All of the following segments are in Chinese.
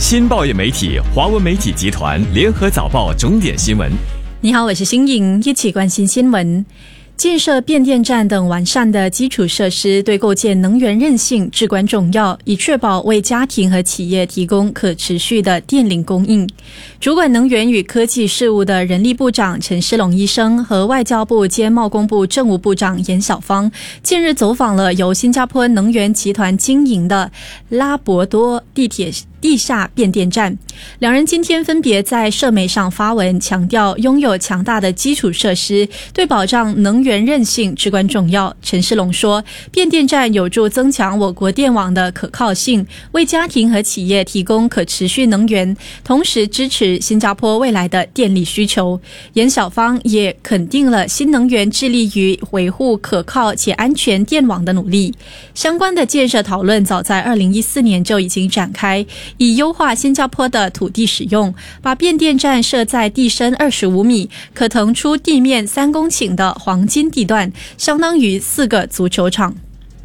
新报业媒体华文媒体集团联合早报钟点新闻。 你好，我是新颖，一起关心新闻。建设变电站等完善的基础设施对构建能源韧性至关重要，以确保为家庭和企业提供可持续的电力供应。主管能源与科技事务的人力部长陈诗龙医生和外交部兼贸工部政务部长严小芳近日走访了由新加坡能源集团经营的拉伯多地下变电站，两人今天分别在社媒上发文，强调拥有强大的基础设施对保障能源韧性至关重要。陈诗龙说，变电站有助增强我国电网的可靠性，为家庭和企业提供可持续能源，同时支持新加坡未来的电力需求。严小芳也肯定了新能源致力于维护可靠且安全电网的努力。相关的建设讨论早在2014年就已经展开，以优化新加坡的土地使用，把变电站设在地深25米、可腾出地面3公顷的黄金地段，相当于4个足球场。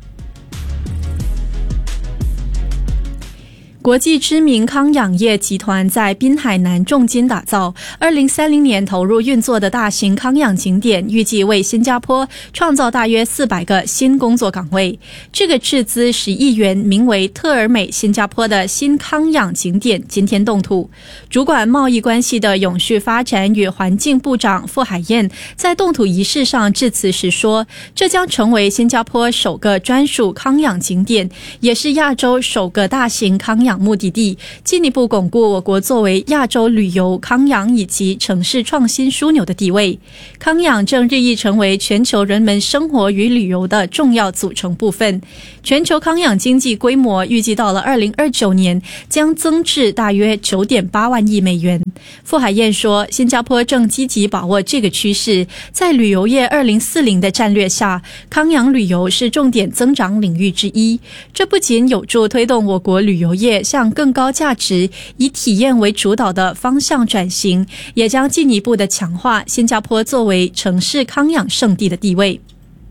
国际知名康养业集团在滨海南重金打造2030年投入运作的大型康养景点，预计为新加坡创造大约400个新工作岗位。这个斥资10亿元名为特尔美新加坡的新康养景点今天动土。主管贸易关系的永续发展与环境部长傅海燕在动土仪式上致辞时说，这将成为新加坡首个专属康养景点，也是亚洲首个大型康养目的地，进一步巩固我国作为亚洲旅游、康养以及城市创新枢纽的地位。康养正日益成为全球人们生活与旅游的重要组成部分。全球康养经济规模预计到了2029年将增至大约 9.8 万亿美元。傅海燕说，新加坡正积极把握这个趋势，在旅游业2040的战略下，康养旅游是重点增长领域之一。这不仅有助推动我国旅游业向更高价值、以体验为主导的方向转型，也将进一步的强化新加坡作为城市康养圣地的地位。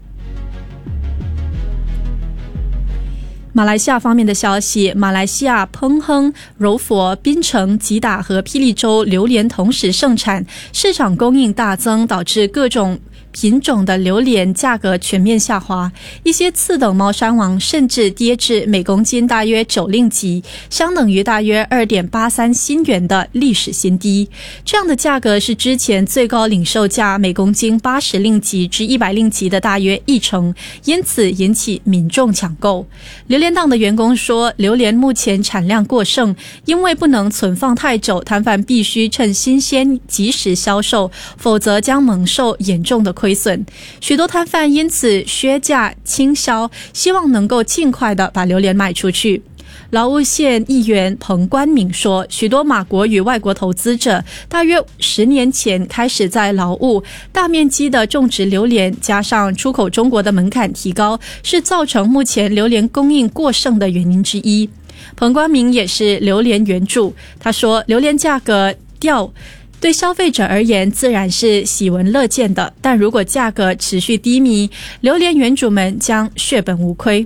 马来西亚方面的消息，马来西亚彭亨、柔佛、槟城、吉打和霹雳州榴莲同时盛产，市场供应大增，导致各种品种的榴莲价格全面下滑，一些次等猫山王甚至跌至每公斤大约9令吉，相等于大约 2.83 新元的历史新低。这样的价格是之前最高领售价每公斤80令吉至100令吉的大约1成，因此引起民众抢购。榴莲档的员工说，榴莲目前产量过剩，因为不能存放太久，摊贩必须趁新鲜及时销售，否则将蒙受严重的亏损。许多摊贩因此削价倾销，希望能够尽快的把榴莲卖出去。劳务县议员彭冠明说，许多马国与外国投资者大约10年前开始在劳务大面积的种植榴莲，加上出口中国的门槛提高，是造成目前榴莲供应过剩的原因之一。彭冠明也是榴莲园主，他说，榴莲价格掉对消费者而言自然是喜闻乐见的，但如果价格持续低迷，榴莲园主们将血本无亏。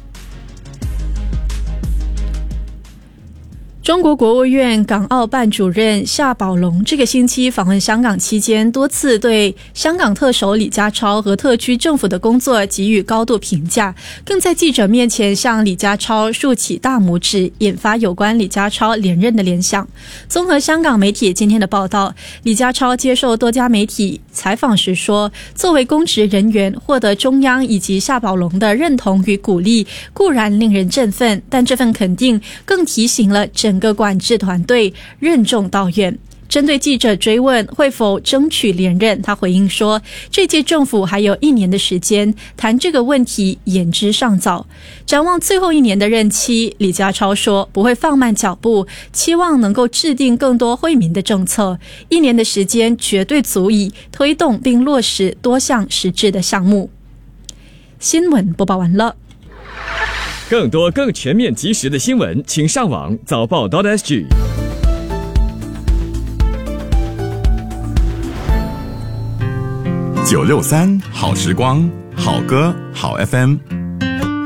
中国国务院港澳办主任夏宝龙这个星期访问香港期间，多次对香港特首李家超和特区政府的工作给予高度评价，更在记者面前向李家超竖起大拇指，引发有关李家超连任的联想。综合香港媒体今天的报道，李家超接受多家媒体采访时说，作为公职人员获得中央以及夏宝龙的认同与鼓励固然令人振奋，但这份肯定更提醒了整个管制团队任重道远。针对记者追问会否争取连任，他回应说，这届政府还有1年的时间，谈这个问题言之尚早。展望最后1年的任期，李家超说不会放慢脚步，期望能够制定更多惠民的政策。1年的时间绝对足以推动并落实多项实质的项目。新闻播报完了。 更多更全面及时的新闻，请上网早报 .sg。 963好时光，好歌好 FM。